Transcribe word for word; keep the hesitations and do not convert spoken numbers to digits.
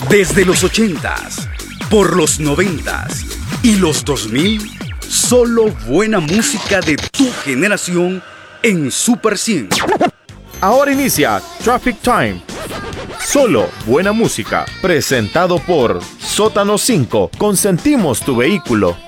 Desde los ochentas, por los noventas y los dos mil, solo buena música de tu generación en Super cien. Ahora inicia Traffic Time. Solo buena música. Presentado por Sótano cinco. Consentimos tu vehículo.